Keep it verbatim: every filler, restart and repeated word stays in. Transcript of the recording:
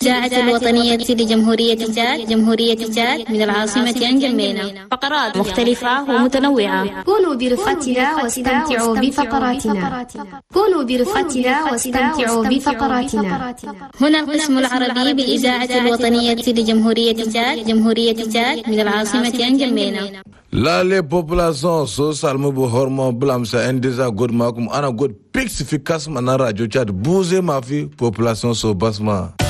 الإذاعة الوطنية لجمهورية تشاد جمهورية تشاد من العاصمة نجمينا. فقرات مختلفة ومتنوعة. كونوا برفقتها واستمتعوا بفقراتنا. كونوا برفقتها واستمتعوا بفقراتنا. هنا القسم العربي بالإذاعة الوطنية لجمهورية تشاد جمهورية تشاد من العاصمة نجمينا. La les populations sociales me bohormo blam sa endeza god makum ana god pix efficace manara radio chat bouger ma fille population so basma.